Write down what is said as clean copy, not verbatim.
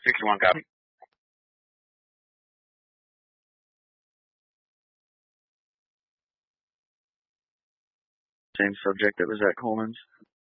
61 copy. Same subject that was at Coleman's.